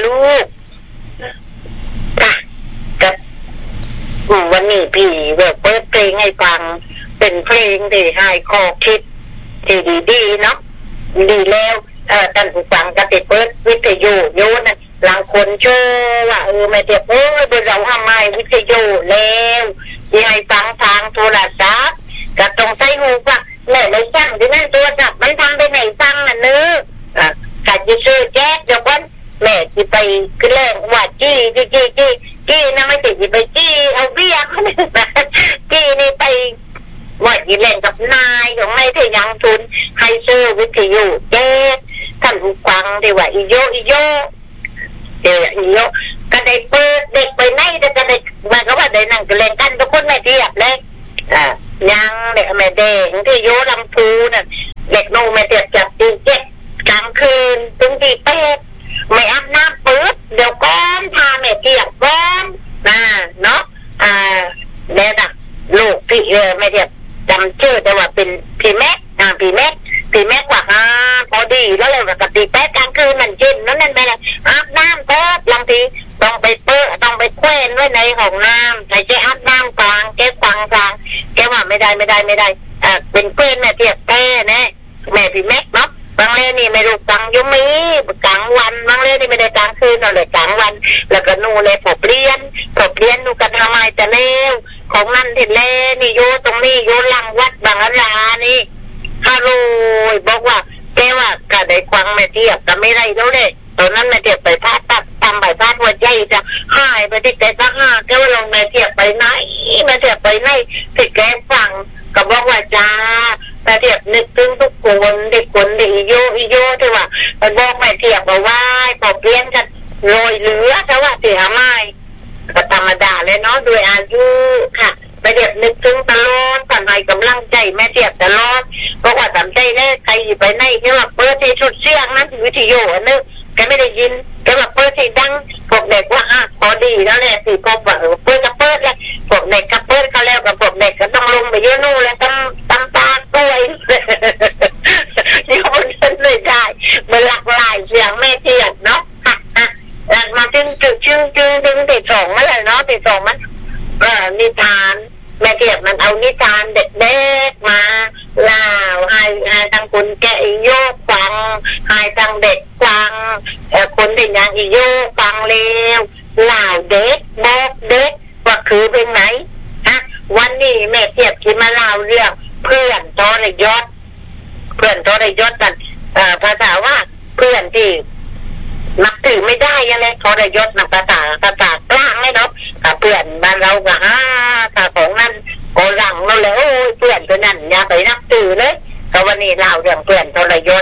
ลูกค่ะกับวันนี้พี่เปิดเพลงให้ฟังเป็นเพลงที่ให้ข้อคิดที่ดีๆเนาะดีแล้วท่านผู้ฟังก็ติดเปิดวิทยุโยนะหลังคนโชว์ว่าไม่เจ็บเราทำไมวิทยุแล้วที่ให้ฟังทางโทรศัพท์ก็ต้องใช้หูฟังแม่เลยสั่งที่นั่นโทรศัพท์มันทำไปไหนฟังน่ะเนื้อกัดจะซื้อแจ๊กเดี๋ยวก่อนแม่จะไปคือแรงว่าจี้นะไม่ติดจะไปจี้เอาเบี้ยเขาเนี่ยจี้นี่ไปว่าจะเล่นกับนายของไม่ได้ยังทุนให้ซื้อวิทยุแจ๊กท่านผู้ฟังที่ว่าอีโยเดี๋ยวอีโยก็ได้เปิดเด็กไปไหนก็ได้มาก็ว่าได้นั่งก็เล่นกันทุกคนไม่เทียบเลยยังเด็กแม่เด็กที่โยลำพูน่ะเด็กโนแม่เทียบจับตีเจ็ดกลางคืนถึงตีแปดไม่อาบน้ำเปิดเดี๋ยวก้อนพาแม่เทียบก้อนเนาะเด็กลูกพี่แม่เทียบจำชื่อแต่ว่าเป็นพี่แม็กกว่าพอดีแล้วเลยกับตีแป๊กกลางคืนมันจิ้มนั่นไปเลยอาบน้ำก็บางทีต้องไปเปิดต้องไปแขวนไว้ในห้องน้ำใส่แกอาบน้ำกลางแกฟังกลางแกว่าไม่ได้เป็นเพื่อนแม่เทียบแม่นะแม่พี่แม็กเนาะบางเล่นี่ไม่รู้ฟังยุมีกลางวันบางเล่นี่ไม่ได้กลางคืนเลยกลางวันแล้วก็นูเลยผมเรียนนูกันทำไมจะเลวของนั่นที่เล่นี่โยตรงนี้โยหลังวัดบางรานี่ฮารุยบอกว่าแกว่าก็ได้ควังแม่เทียบก็ไม่ได้แล้วเลยตอนนั้นแม่เทียบไปพาตัดทำใบพัดหัวใจจะหายไปที่แกสักห้าแกว่าลงแม่เทียบไปไหนที่แกฟังก็บอกว่าจ้าแม่เทียบนึกถึงทุกคนเด็กอีโยที่ว่ามันบอกแม่เทียบว่าว่ายพอเปลี่ยนกันโรยเหลือแต่ว่าเสียไม่ก็ธรรมดาเลยเนาะด้วยอายุค่ะแม่เทียบนึกถึงตลอดตอนให้กำลังใจแม่เทียบตลอดบอกว่าทำใจแน่ใครไปไหนแค่ว่าเปิดให้ชุดเสียงนั้นวิทยุนึกแกไม่ได้ยินแกว่าเปิดให้ดังพวกเด็กว่าพอดีแล้วแหละสิพอว่าเปิดแล้วพวกเด็กก็เปิดเขาแล้วกับพวกเด็กก็ต้องลงไปเยอะนู่นแล้วตั้งตากล้วยนี่เขาเดินเลยได้มันหลากหลายเสียงแม่เทียบเนาะมาถึงจุดชื่อติดสองแล้วเนาะติดสองมันนิทานแม่เทียบมันเอานิทานเด็กๆมาเล่าให้ทางคนแก่อีโยกฟังให้ทางเด็กฟังคนเด็กยังอีโยกฟังเร็วเล่าเด็กบอกเด็กว่าคือเป็นไหนวันนี้แม่เทียบคิดมาเล่าเรื่องเพื่อนทรยศกันภาษาว่าเพื่อนที่นับถือไม่ได้ยังไงทรยศนะภาษากลางเลยเนาะเพื่อนบ้านเราก็ถ้าของนั้นโกหลังเราเลยเพื่อนตัวนั้นอย่าไปนับถือเลยก็วันนี้เล่าเรื่องเพื่อนทรยศ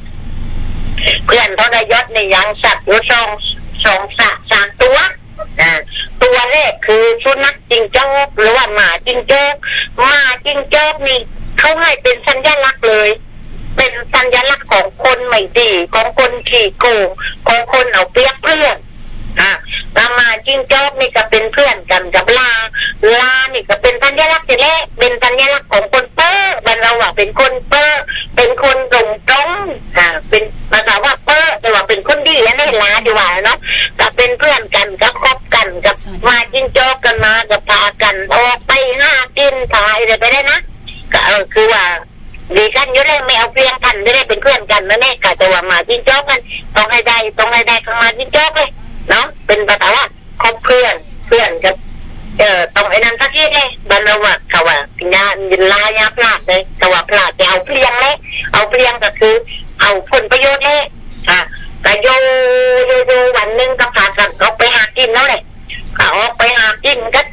นี่ยังสัตว์อยู่สองสามตัวแรกคือสุนัขจิงโจ้หรือว่าหมาจิงโจ้นี่เขาให้เป็นสัญลักษณ์เลยเป็นสัญลักษณ์ของคนไม่ดีของคนขี้โกงของคนเอาเปรียบเพื่อนมาจิ้งจอกนี่ก็เป็นเพื่อนกันกับลานี่ก็เป็นสัญลักษณ์แรกเป็นสัญลักษณ์ของคนเป้อบ้านเราว่าเป็นคนเป้อเป็นคนตรงเป็นภาษาว่าเป้อแต่ว่าเป็นคนดีนี่ลาดีกว่าเนาะก็เป็นเพื่อนกันก็คบกันกับมาจิ้งจอกกันมากับพากันออกไปหากินถ่ายอะไรไปได้นะก็คือว่าดีกันอยู่เลยไม่เอาเพียงกันไม่ได้เป็นเพื่อนกันนะเนี่ยกะจะว่ามาจิ้งจอกกันต้องให้ได้ข้างมาจิ้งจอกเลยเนาะเป็นภาษาว่าคบเพื่อนกับต้องไอ้นั่นสักทีเลยบรรลุว่าเขาว่าญายินลายาพลาดเลยเขาว่าพลาดจะเอาเพียงเลยเอาเพียงก็คือเอาผลประโยชน์เลยแต่โยวันนึงก็พากันออกไปหากินแล้วเลยเขาออกไปหากินก็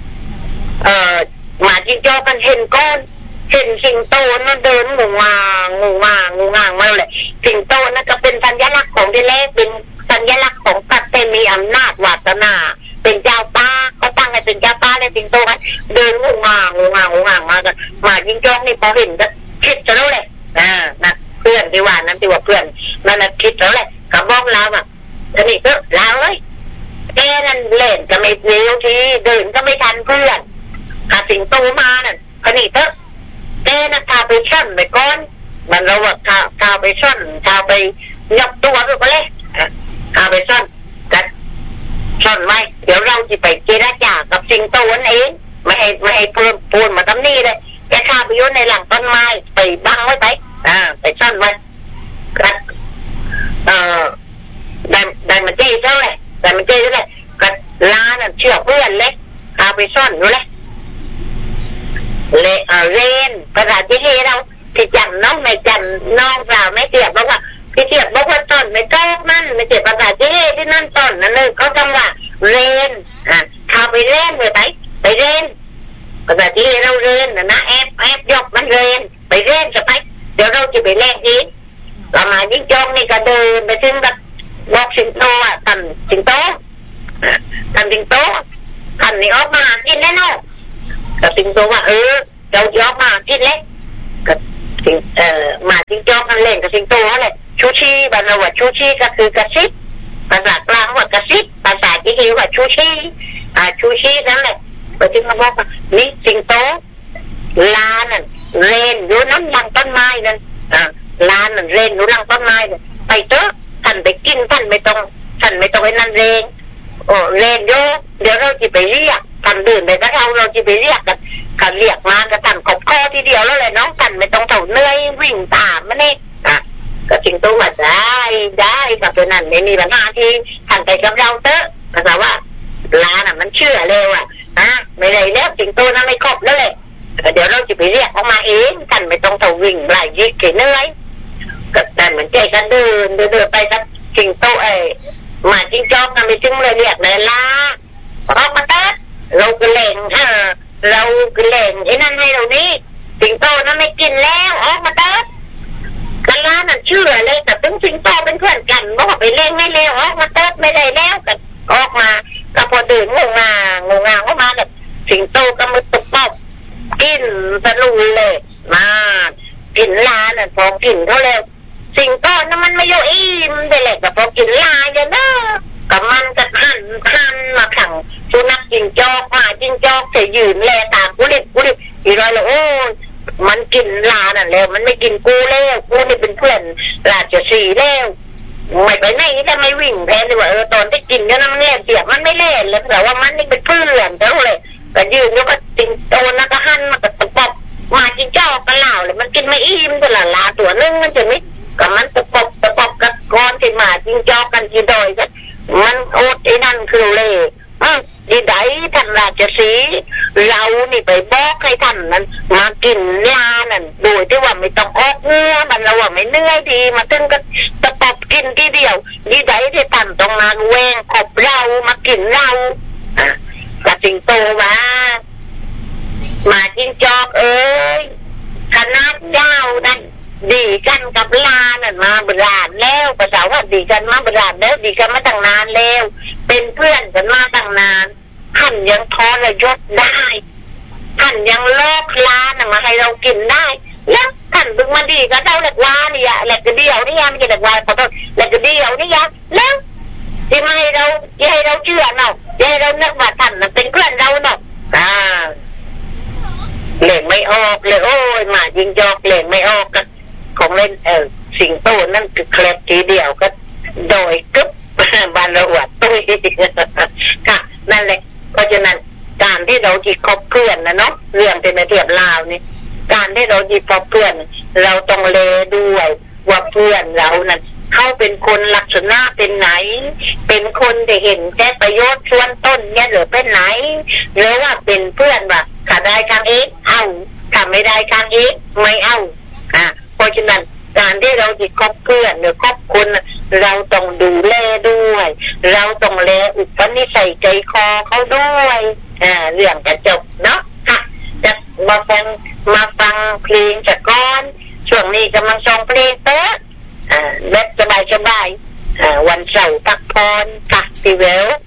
มาจิ้งจอกกันเห็นก้อนเห็นสิงโตนั่นเดินงูงางมาเลยสิงโตนั่นก็เป็นสัญลักษณ์ของที่แรกเป็นสัญลักษณ์ของสัตว์ที่มีอำนาจวาสนาเป็นเจ้าป่าเขาตั้งให้เป็นเจ้าป่าเลยสิงโตกันเดินงูงางมากันมาจิ้งจอกนี่พอเห็นก็คิดจะรู้เลยนะเพื่อนที่ว่านั้นที่ว่าเพื่อนนั่นคิดแล้วแหละก็บอกเราอ่ะทีนี้ก็เราเลยแกนั่นเล่นก็ไม่เร็วทีเดินก็ไม่ทันเพื่อนถ้าสิงโตมานั่นทีนี้ก็แกน่ะพาไปช่อนไปก้อนมันเราว่าพาไปช่อนพาไปยกตัวไปเลยพาไปช่อนแนเองไม่ให้ปูนมาตำนี่เลยแกข้าไปโยนในหลังต้นไม้ไปบังไว้ไปไปซ่อนไว้ก็ได้มันเจ๊เท่าไหร่แต่มันเจ๊เท่าไหร่ก็ลาน่ะเชื่อเพื่อนเล็กเอาไปซ่อนอยู่เลยเรนประกาศที่ให้เราที่จันน้องไม่จันน้องสาวไม่เสียบบอกว่าพี่เสียบบอกว่าต้นไม่ตอกนั่นไม่เสียบประกาศที่ให้ที่นั่นต้นนั่นเลยเขาคำว่าเรนเข้าไปเรนเลยไปเรนประกาศที่ให้เราเรนนะแอบยกมันเรนไปเรนจะไปเดี๋ยวเราจะไปแลกอีกเรามายิ่งจองนี่ก็เดินไปถึงแบบบอกสิงโตตันสิงโตตันสิงโตตันนี่ออกมากินแน่นอนกับสิงโตว่าเรายอมมากินเล็กกับสิงมาจิงจอกกันเล่นกับสิงโตเขาเลยชูชีบ้านเราว่าชูชีก็คือกระซิบภาษากลางว่ากระซิบภาษาจีนว่าชูชีชูชีนั่นแหละก็จึงมาบอกว่านี่สิงโตลานั่นเรนอยู่น้ำลังต้นไม้นั่นลานั่นเรนอยู่ลังต้นไม้นั่นไปเถอะท่านไปกินท่านไม่ต้องไอ้นั่นเรนเรนโยเดี๋ยวเราจะไปเรียกท่านดื่นไปก็เราจะไปเรียกกันเรียกมาก็ท่านขบคอทีเดียวแล้วเลยน้องท่านไม่ต้องเถ่าเหนื่อยวิ่งตามมันนี่ก็จริงตัวว่าได้กับตัวนั้นไม่มีปัญหาที่ท่านไปกับเราเถอะภาษาว่าลาน่ะมันเชื่อเร็วไม่ได้แล้วจริงตัวนั้นไม่ครบแล้วเลยเดี๋ยวเราจะไปเรียกออกมาเองท่านไม่ต้องเถ่าวิ่งไล่ยิกเหนื่อยก็แต่เหมือนใจกันเดินไปกับจริงตัวมาจริงจอกกันไปถึงเลยเรียกเลยลาออกมาเถอะเราก็เล่งเราก็เล่งไอ้นั่นให้เรานี่สิงโตนั้นไม่กินแล้วออกมาเถอะกันล้านั่นเชื่อเลยแต่ถึงสิงโตเป็นเพื่อนกันบอกไปเล่งไม่แล้วออกมาเถอะไม่ได้แล้วกันออกมาก็พอดื่มงงางออกมาแบบสิงโตก็มือตบปอบกินสลุยเลยมากินลาน่ะพอกินเขาแล้วสิงโตนั้นมันไม่โยอิ่มไปเลยแต่พอกินลาอย่างนั้นกับมันก็หันมาขังสุนัขจิงจอกมาจิงจอกจะยืนแลตามกุลิบอีกร้อยเลยโอ้มันกินลานั่นแล้วมันไม่กินกูแล้วกูนี่เป็นเพื่อนราชสีแล้วไม่ไปไหนแต่ไม่วิ่งแทนเลยว่าตอนที่กินก็น้ำเล่นเสียบมันไม่เล่นเลยแต่ว่ามันนี่เป็นเพื่อนเท่าเลยก็ยืนแล้วก็จิงโตนะก็หันมาก็ตบมาจิงจอกกันเหล่าเลยมันกินไม่อิ่มแต่ละลาตัวนึงมันจะไม่กับมันตบกับก้อนที่มาจิงจอกกันจีดอยกันมันโอดไอ้นั่นคือเลยดีได้ท่านราชสีเรานี่ไปบอกให้ท่านนั้นมากินลานั่นโดยที่ว่าไม่ต้องออกเนื้อมันเราว่าไม่เหนื่อยดีมาตึงก็ตะปบกินทีเดียวดีได้ที่ท่านต้องมาแวงขบเรามากินเรากระสิงโตว่ามาจิงจอกขนาดยาวนั่นดีกันกับลานั่นมาบรานแล้วภาษาว่าดีกันมาบรานแล้วดีกันมาตั้งนานแล้วเป็นเพื่อนกันมาตั้งนานท่านยังทรยศได้ท่านยังลอกลาน่ะมาให้เรากินได้แล้วท่านบึงมาดีกันเราแหลกวานี่แหลกกระเดี่ยวนี่ยไม่ใช่แหลกวาขอโทษแหลกกระเดี่ยวนี่ยแล้วที่มาให้เราเชื่อเนาะให้เราเนึกว่าท่านเป็นเพื่อนเราเนาะเล่นไม่ออกเลยโอ้ยมายิงจอกเล่นไม่ออกกันของเล่นสิงโตนั่นคือเคล็ดทีเดียวก็โดยกึบบานระหวัดตุ้ยค่ะนั่นแหละเพราะฉะนั้นการที่เราจีคบเพื่อนนะเนาะเรื่องเป็นเทียบลาวนี่การที่เราจีคบเพื่อนเราต้องเลด้วยว่าเพื่อนเรานั้นเขาเป็นคนลักษณะเป็นไหนเป็นคนที่เห็นแค่ประโยชน์ส่วนต้นเนี่ยหรือเป็นไหนหรือว่าเป็นเพื่อนว่าถ้าได้ครั้งเอกเอาถ้าไม่ได้ครั้งเอกไม่เอาเพราะฉะนั้นการที่เราจะคบเพื่อนหรือคบคนเราต้องดูแลด้วยเราต้องแลอุปนิสัยใจคอเขาด้วยเรื่องจะจบเนาะค่ะจะมาฟังเพลงจากก้อนช่วงนี้กำลังฟังเพลงเต๊ะแบบสบายวันเสาร์พักผ่อนค่ะพี่เวล